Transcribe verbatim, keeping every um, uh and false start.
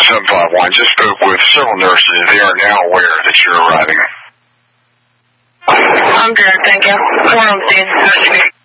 seven five one. Just spoke with several nurses. They are now aware that you're arriving. I'm good, thank you. One of them.